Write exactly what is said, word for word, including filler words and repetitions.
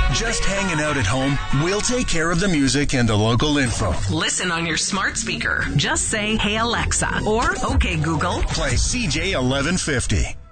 Just hanging out at home? We'll take care of the music and the local info. Listen on your smart speaker. Just say, "Hey Alexa," or "Okay Google." Play C J eleven fifty.